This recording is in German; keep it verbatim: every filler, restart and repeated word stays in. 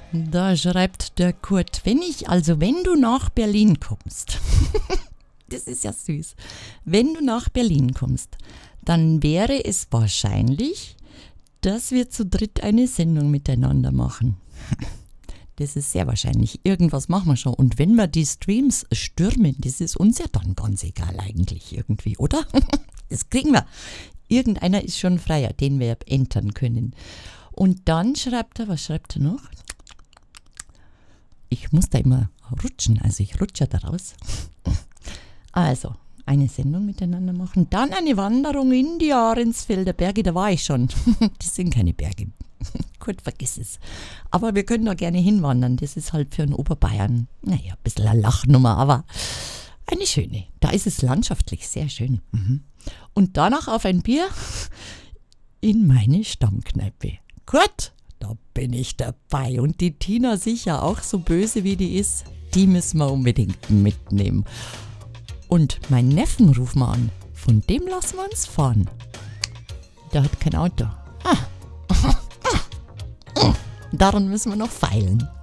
Da schreibt der Kurt, wenn ich, also wenn du nach Berlin kommst, das ist ja süß, wenn du nach Berlin kommst, dann wäre es wahrscheinlich, dass wir zu dritt eine Sendung miteinander machen. Das ist sehr wahrscheinlich. Irgendwas machen wir schon. Und wenn wir die Streams stürmen, das ist uns ja dann ganz egal eigentlich irgendwie, oder? Das kriegen wir. Irgendeiner ist schon freier, den wir entern können. Und dann schreibt er, was schreibt er noch? Ich muss da immer rutschen, also ich rutsche da raus. Also, eine Sendung miteinander machen, dann eine Wanderung in die Ahrensfelder Berge, da war ich schon. Das sind keine Berge. Gut, vergiss es. Aber wir können da gerne hinwandern, das ist halt für einen Oberbayern, naja, ein bisschen eine Lachnummer, aber eine schöne. Da ist es landschaftlich sehr schön. Mhm. Und danach auf ein Bier in meine Stammkneipe. Gut, da bin ich dabei. Und die Tina sicher auch, so böse wie die ist, die müssen wir unbedingt mitnehmen. Und meinen Neffen rufen wir an. Von dem lassen wir uns fahren. Der hat kein Auto. Ah. Daran müssen wir noch feilen.